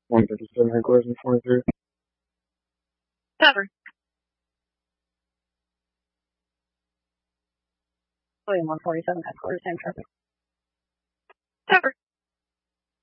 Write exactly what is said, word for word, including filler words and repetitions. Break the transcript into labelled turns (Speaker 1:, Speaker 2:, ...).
Speaker 1: one fifty-seven headquarters and twenty-three.
Speaker 2: Cover. William one forty-seven headquarters, same traffic. Cover.